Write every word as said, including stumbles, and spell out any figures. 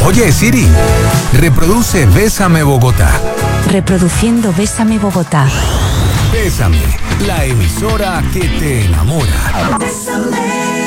Oye, Siri, reproduce Bésame Bogotá. Reproduciendo Bésame Bogotá. Bésame, la emisora que te enamora. Bésame.